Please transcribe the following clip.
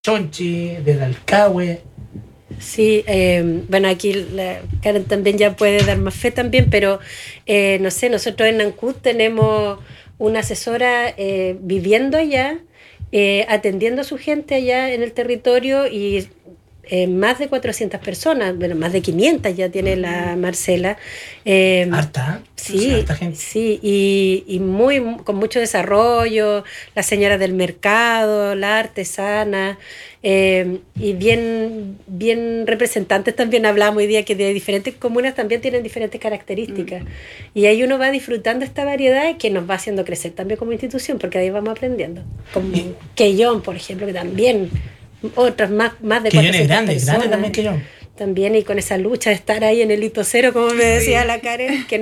Chonchi, de Dalcahue. Sí, bueno, aquí Karen también ya puede dar más fe también, pero no sé, nosotros en Nancut tenemos una asesora viviendo allá, atendiendo a su gente allá en el territorio y más de 400 personas, bueno, más de 500 ya tiene la Marcela. Harta, Sí, harta gente. sí, y con mucho desarrollo, las señoras del mercado, la artesana, y bien representantes también hablamos hoy día que de diferentes comunas también tienen diferentes características. Y ahí uno va disfrutando esta variedad que nos va haciendo crecer también como institución, porque ahí vamos aprendiendo. Como Quellón, por ejemplo, que también, otras más de Que yo es 400 grande personas. también que yo. También, y con esa lucha de estar ahí en el hito cero, como me decía la Karen, que